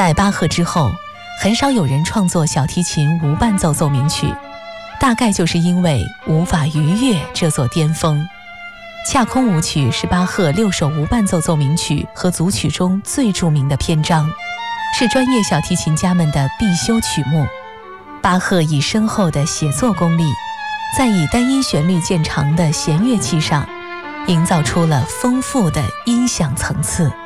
在巴赫之后，很少有人创作小提琴无伴奏奏鸣曲，大概就是因为无法逾越这座巅峰。恰空舞曲是巴赫6首无伴奏奏鸣曲和组曲中最著名的篇章，是专业小提琴家们的必修曲目。巴赫以深厚的写作功力，在以单一旋律见长的弦乐器上，营造出了丰富的音响层次。